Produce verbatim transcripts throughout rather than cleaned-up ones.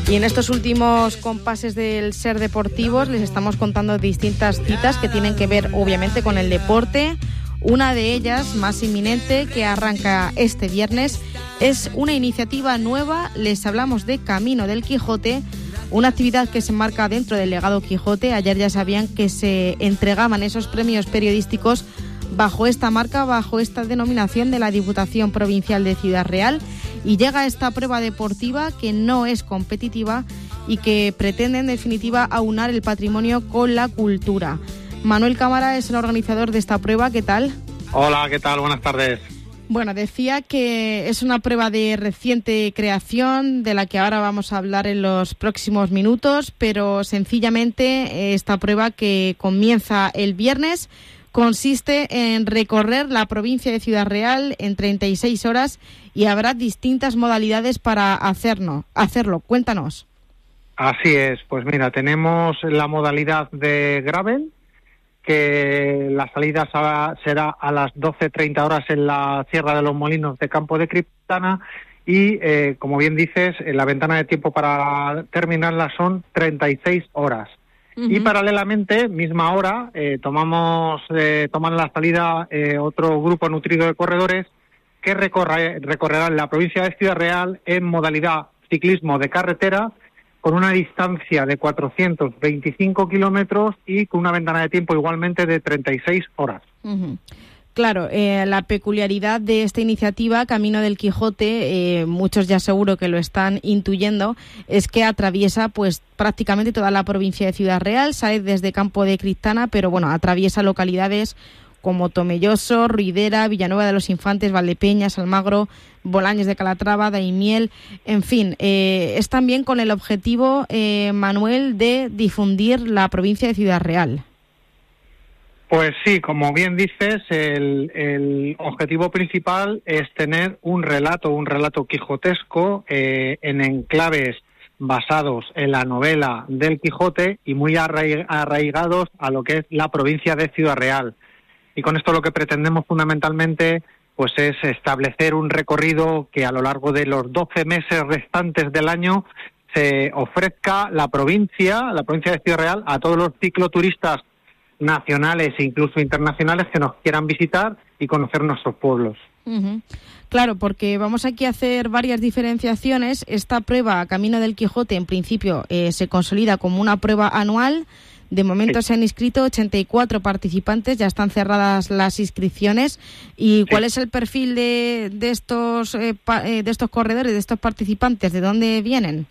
Y en estos últimos compases del Ser Deportivos les estamos contando distintas citas que tienen que ver obviamente con el deporte. Una de ellas, más inminente, que arranca este viernes, es una iniciativa nueva. Les hablamos de Camino del Quijote, una actividad que se enmarca dentro del legado Quijote. Ayer ya sabían que se entregaban esos premios periodísticos bajo esta marca, bajo esta denominación de la Diputación Provincial de Ciudad Real, y llega esta prueba deportiva que no es competitiva y que pretende en definitiva aunar el patrimonio con la cultura. Manuel Cámara es el organizador de esta prueba. ¿Qué tal? Hola, ¿qué tal? Buenas tardes. Bueno, decía que es una prueba de reciente creación, de la que ahora vamos a hablar en los próximos minutos, pero sencillamente esta prueba, que comienza el viernes, consiste en recorrer la provincia de Ciudad Real en treinta y seis horas y habrá distintas modalidades para hacerlo. hacerlo. Cuéntanos. Así es, pues mira, tenemos la modalidad de gravel, que la salida será a las doce treinta horas en la Sierra de los Molinos de Campo de Criptana y, eh, como bien dices, la ventana de tiempo para terminarla son treinta y seis horas. Uh-huh. Y paralelamente, misma hora, eh, tomamos eh, toman la salida eh, otro grupo nutrido de corredores que recorre, recorrerán la provincia de Ciudad Real en modalidad ciclismo de carretera, con una distancia de cuatrocientos veinticinco kilómetros y con una ventana de tiempo igualmente de treinta y seis horas. Uh-huh. Claro, eh, la peculiaridad de esta iniciativa, Camino del Quijote, eh, muchos ya seguro que lo están intuyendo, es que atraviesa pues prácticamente toda la provincia de Ciudad Real, sale desde Campo de Criptana, pero bueno, atraviesa localidades como Tomelloso, Ruidera, Villanueva de los Infantes, Valdepeñas, Almagro, Bolaños de Calatrava, Daimiel, en fin, eh, es también con el objetivo, eh, Manuel, de difundir la provincia de Ciudad Real. Pues sí, como bien dices, el, el objetivo principal es tener un relato, un relato quijotesco eh, en enclaves basados en la novela del Quijote y muy arraigados a lo que es la provincia de Ciudad Real. Y con esto lo que pretendemos fundamentalmente pues es establecer un recorrido que a lo largo de los doce meses restantes del año se ofrezca la provincia, la provincia de Ciudad Real, a todos los cicloturistas nacionales e incluso internacionales que nos quieran visitar y conocer nuestros pueblos. Uh-huh. Claro, porque vamos aquí a hacer varias diferenciaciones. Esta prueba Camino del Quijote en principio eh, se consolida como una prueba anual. De momento sí. Se han inscrito ochenta y cuatro participantes, ya están cerradas las inscripciones. ¿Y sí. cuál es el perfil de, de estos eh, pa, eh, de estos corredores, de estos participantes? ¿De dónde vienen?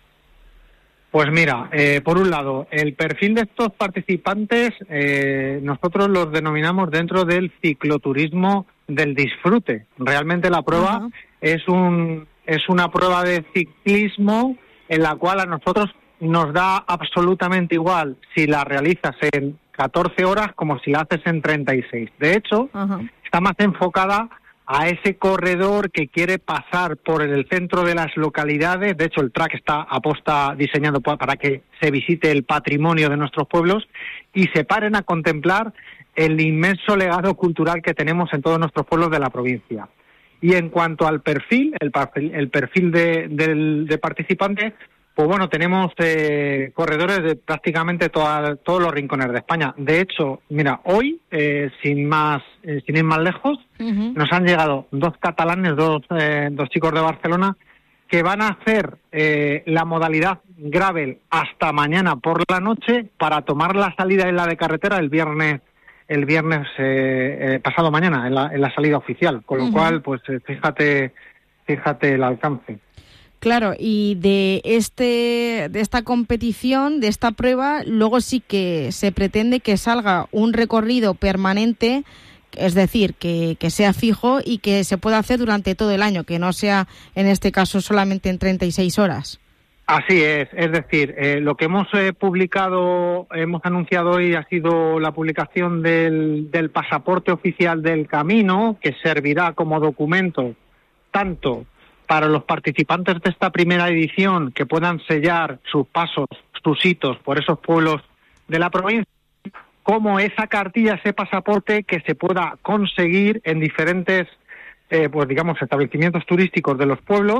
Pues mira, eh, por un lado, el perfil de estos participantes eh, nosotros los denominamos dentro del cicloturismo del disfrute. Realmente la prueba uh-huh. es un es una prueba de ciclismo en la cual a nosotros nos da absolutamente igual si la realizas en catorce horas como si la haces en treinta y seis. De hecho, uh-huh. está más enfocada a ese corredor que quiere pasar por el centro de las localidades. De hecho, el track está aposta diseñado para que se visite el patrimonio de nuestros pueblos y se paren a contemplar el inmenso legado cultural que tenemos en todos nuestros pueblos de la provincia. Y en cuanto al perfil, el perfil, el perfil de, de, de participantes, pues bueno, tenemos eh, corredores de prácticamente toda, todos los rincones de España. De hecho, mira, hoy, eh, sin más, eh, sin ir más lejos, uh-huh. nos han llegado dos catalanes, dos, eh, dos chicos de Barcelona, que van a hacer eh, la modalidad gravel hasta mañana por la noche para tomar la salida en la de carretera el viernes, el viernes eh, eh, pasado mañana, en la, en la salida oficial. Con lo uh-huh. cual, pues eh, fíjate, fíjate el alcance. Claro, y de este de esta competición, de esta prueba, luego sí que se pretende que salga un recorrido permanente, es decir, que, que sea fijo y que se pueda hacer durante todo el año, que no sea, en este caso, solamente en treinta y seis horas. Así es, es decir, eh, lo que hemos eh, publicado, hemos anunciado hoy ha sido la publicación del, del pasaporte oficial del camino, que servirá como documento tanto para los participantes de esta primera edición que puedan sellar sus pasos, sus hitos por esos pueblos de la provincia, como esa cartilla, ese pasaporte que se pueda conseguir en diferentes, eh, pues digamos, establecimientos turísticos de los pueblos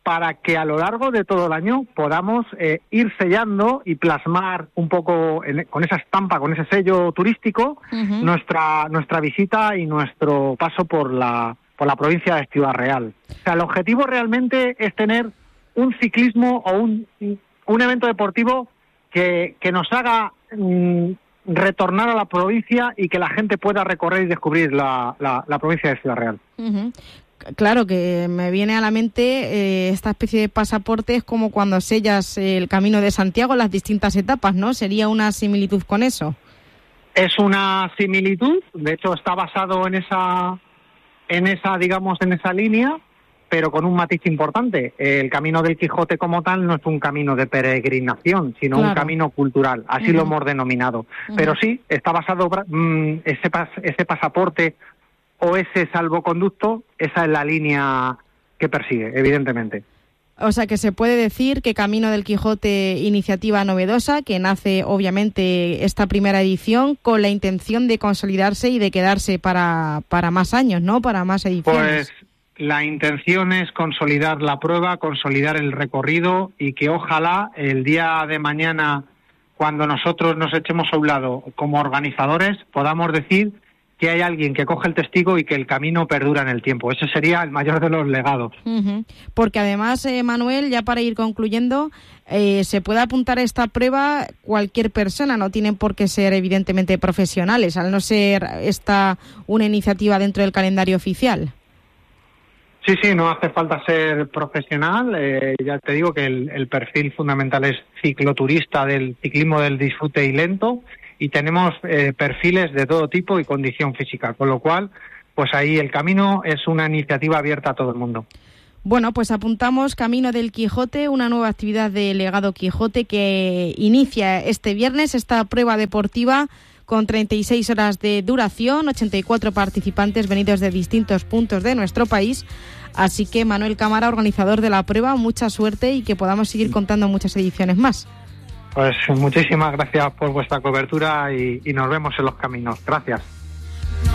para que a lo largo de todo el año podamos eh, ir sellando y plasmar un poco en, con esa estampa, con ese sello turístico, uh-huh. nuestra nuestra visita y nuestro paso por la por la provincia de Ciudad Real. O sea, el objetivo realmente es tener un ciclismo o un, un evento deportivo que, que nos haga mmm, retornar a la provincia y que la gente pueda recorrer y descubrir la, la, la provincia de Ciudad Real. Uh-huh. Claro, que me viene a la mente eh, esta especie de pasaporte, es como cuando sellas el Camino de Santiago en las distintas etapas, ¿no? ¿Sería una similitud con eso? Es una similitud, de hecho está basado en esa, en esa, digamos, en esa línea, pero con un matiz importante. El Camino del Quijote como tal no es un camino de peregrinación, sino claro. un camino cultural, así uh-huh. lo hemos denominado. Uh-huh. Pero sí, está basado, mmm, ese, pas, ese pasaporte o ese salvoconducto, esa es la línea que persigue, evidentemente. O sea que se puede decir que Camino del Quijote, iniciativa novedosa, que nace obviamente esta primera edición con la intención de consolidarse y de quedarse para, para más años, ¿no? Para más ediciones. Pues la intención es consolidar la prueba, consolidar el recorrido y que ojalá el día de mañana, cuando nosotros nos echemos a un lado como organizadores, podamos decir que hay alguien que coge el testigo y que el camino perdura en el tiempo. Ese sería el mayor de los legados. Uh-huh. Porque además, eh, Manuel, ya para ir concluyendo, eh, se puede apuntar a esta prueba cualquier persona, no tienen por qué ser evidentemente profesionales, al no ser esta una iniciativa dentro del calendario oficial. Sí, sí, no hace falta ser profesional. Eh, ya te digo que el, el perfil fundamental es cicloturista del ciclismo del disfrute y lento, y tenemos eh, perfiles de todo tipo y condición física, con lo cual, pues ahí el camino es una iniciativa abierta a todo el mundo. Bueno, pues apuntamos Camino del Quijote, una nueva actividad de Legado Quijote que inicia este viernes esta prueba deportiva con treinta y seis horas de duración, ochenta y cuatro participantes venidos de distintos puntos de nuestro país. Así que Manuel Cámara, organizador de la prueba, mucha suerte y que podamos seguir contando muchas ediciones más. Pues muchísimas gracias por vuestra cobertura y, y nos vemos en los caminos. Gracias.